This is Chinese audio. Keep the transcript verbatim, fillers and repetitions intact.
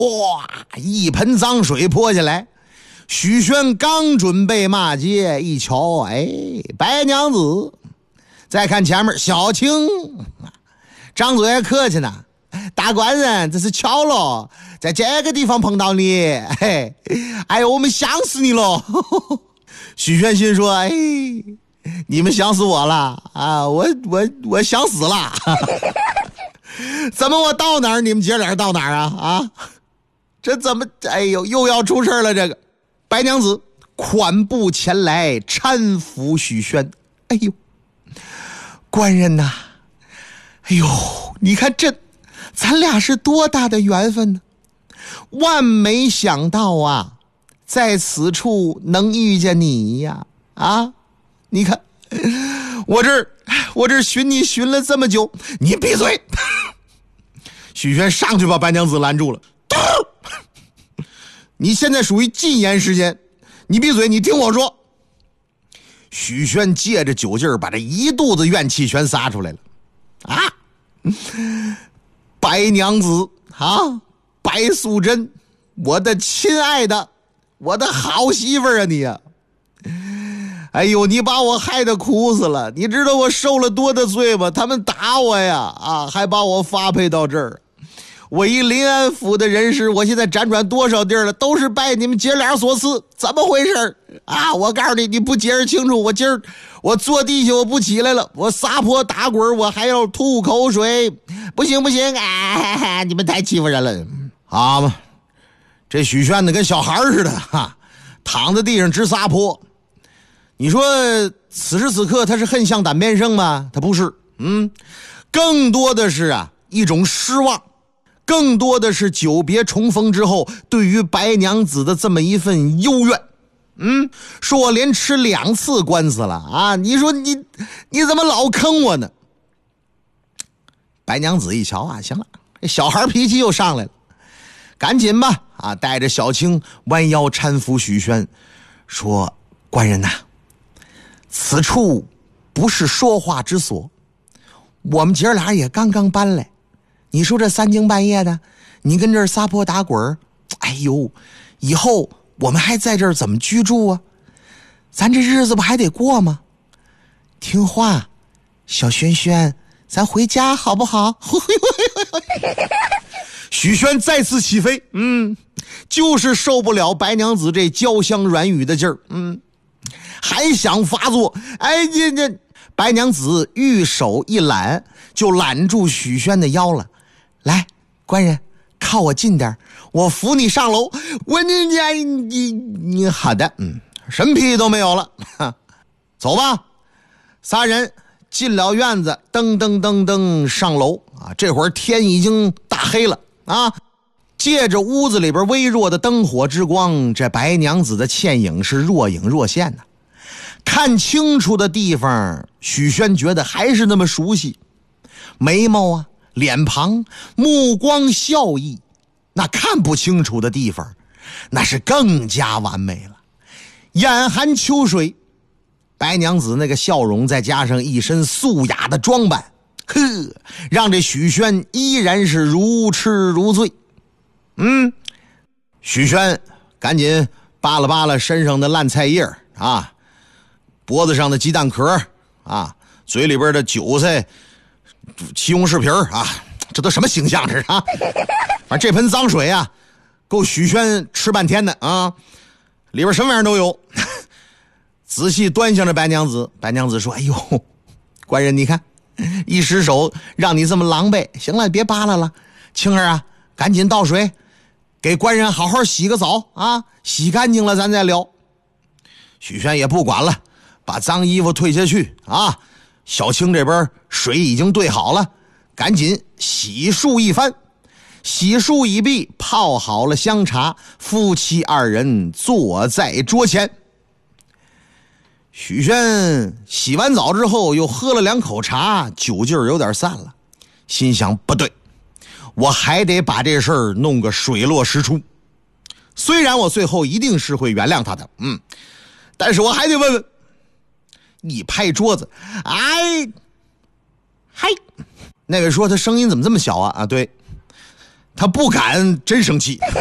哇，一盆脏水泼下来。许宣刚准备骂街，一瞧，哎，白娘子。再看前面小青，张嘴还客气呢。大官人，这是巧了，在这个地方碰到你，嘿，哎呦，我们想死你了。许宣心说，哎，你们想死我了啊，我我我想死了。怎么我到哪儿你们姐俩到哪儿啊啊？这怎么，哎呦，又要出事了。这个白娘子款步前来搀扶许宣，哎呦，官人呐，哎呦，你看这咱俩是多大的缘分呢，万没想到啊，在此处能遇见你呀！啊，你看我这我这寻你寻了这么久，你闭嘴！许宣上去把白娘子拦住了。你现在属于禁言时间，你闭嘴，你听我说。许宣借着酒劲儿把这一肚子怨气全撒出来了。啊，白娘子啊，白素贞，我的亲爱的，我的好媳妇儿啊你啊！哎呦，你把我害得苦死了，你知道我受了多大罪吗？他们打我呀，啊，还把我发配到这儿。我一临安府的人士，我现在辗转多少地儿了，都是拜你们姐俩所赐，怎么回事啊？我告诉你，你不解释清楚，我今儿我坐地下我不起来了，我撒泼打滚，我还要吐口水，不行不行，哎，你们太欺负人了，好嘛！这许宣的跟小孩似的，哈，躺在地上直撒泼。你说此时此刻他是恨向胆边生吗？他不是，嗯，更多的是啊一种失望。更多的是久别重逢之后对于白娘子的这么一份幽怨。嗯，说我连吃两次官司了啊，你说你你怎么老坑我呢？白娘子一瞧啊，行了，这小孩脾气又上来了，赶紧吧啊，带着小青弯腰搀扶许宣，说官人呐、啊，此处不是说话之所，我们姐俩也刚刚搬来，你说这三更半夜的，你跟这儿撒泼打滚，哎呦，以后我们还在这儿怎么居住啊？咱这日子不还得过吗？听话，小轩轩，咱回家好不好？许宣再次起飞，嗯，就是受不了白娘子这娇香软语的劲儿，嗯，还想发作，哎，这这白娘子玉手一揽，就揽住许宣的腰了。来，官人，靠我近点，我扶你上楼。我你你你你好的，嗯，什么脾气都没有了，走吧。仨人进了院子，噔噔噔噔上楼啊！这会儿天已经大黑了啊！借着屋子里边微弱的灯火之光，这白娘子的倩影是若隐若现的。看清楚的地方，许宣觉得还是那么熟悉，眉毛啊。脸庞目光笑意，那看不清楚的地方那是更加完美了。眼含秋水，白娘子那个笑容再加上一身素雅的装扮，呵，让这许宣依然是如痴如醉。嗯，许宣赶紧扒拉扒拉身上的烂菜叶啊，脖子上的鸡蛋壳啊，嘴里边的韭菜西红柿皮儿啊，这都什么形象这是啊？反正这盆脏水啊，够许宣吃半天的啊，里边什么玩意儿都有。仔细端详着白娘子，白娘子说：“哎呦，官人，你看，一失手让你这么狼狈，行了，别扒拉了，青儿啊，赶紧倒水，给官人好好洗个澡啊，洗干净了咱再聊。”许宣也不管了，把脏衣服退下去啊。小青这边水已经兑好了，赶紧洗漱一番。洗漱已毕，泡好了香茶，夫妻二人坐在桌前。许宣洗完澡之后又喝了两口茶，酒劲儿有点散了，心想不对，我还得把这事儿弄个水落石出。虽然我最后一定是会原谅他的，嗯，但是我还得问问。一拍桌子，哎，嗨，那位说他声音怎么这么小啊？啊，对， 他不敢真生气。